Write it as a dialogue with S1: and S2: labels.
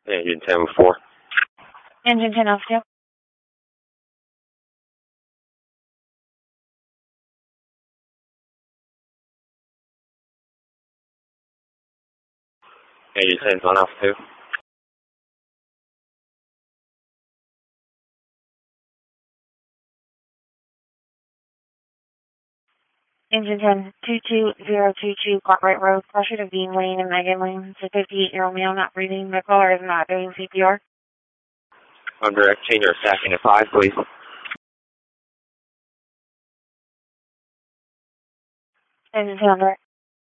S1: Engine 10-4.
S2: Engine 10-2.
S1: Engine 10-1-2.
S2: Engine 10-22022, Cartwright Road, pressure to Bean Lane and Megan Lane. It's a 58-year-old male not breathing. The caller is not doing CPR.
S1: On direct, change your stacking at 5, please.
S2: Engine 10 direct.